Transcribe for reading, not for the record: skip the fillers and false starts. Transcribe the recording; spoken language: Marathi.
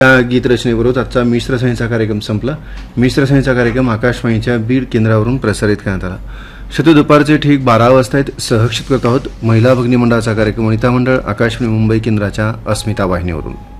या गीतरचनेबरोबर आजचा मिश्र संहिता कार्यक्रम संपला। मिश्र संहिता कार्यक्रम आकाशवाणीच्या बीड केंद्रावरून प्रसारित करण्यात आला। शतो दुपारचे ठीक 12 वाजता सहक्षित करत आहोत महिला भगिनी मंडळाचा कार्यक्रम वनिता मंडळ आकाशवाणी मुंबई केंद्राच्या अस्मिता वाहिनीवरून।